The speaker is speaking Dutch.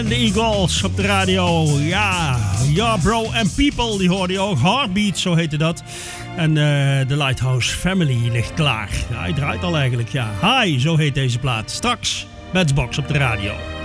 De Eagles op de radio. Ja, Bro and People, die hoorde je ook. Heartbeat, zo heette dat. En de Lighthouse Family ligt klaar. Ja, hij draait al eigenlijk, ja. Hi, zo heet deze plaat. Straks, Matchbox op de radio.